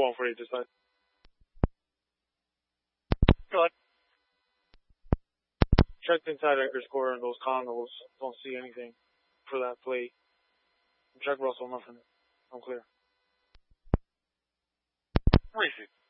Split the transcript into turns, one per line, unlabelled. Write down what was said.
148 this side.
Go ahead.
Checked inside Edgar Square and those condos. Don't see anything for that plate. Check Russell, nothing. I'm clear.
Receive.